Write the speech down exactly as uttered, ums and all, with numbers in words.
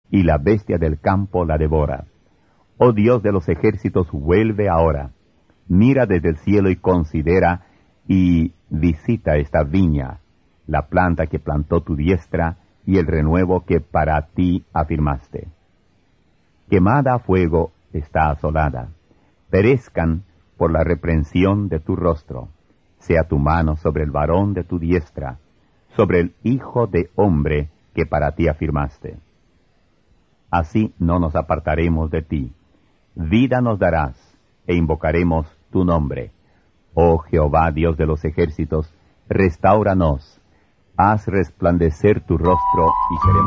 y la bestia del campo la devora. Oh Dios de los ejércitos, vuelve ahora. Mira desde el cielo y considera, y visita esta viña, la planta que plantó tu diestra, y el renuevo que para ti afirmaste. Quemada a fuego está asolada. Perezcan por la reprensión de tu rostro. Sea tu mano sobre el varón de tu diestra, sobre el hijo de hombre que para ti afirmaste. Así no nos apartaremos de ti. Vida nos darás, e invocaremos tu nombre. Oh Jehová, Dios de los ejércitos, restáuranos. Haz resplandecer tu rostro y seremos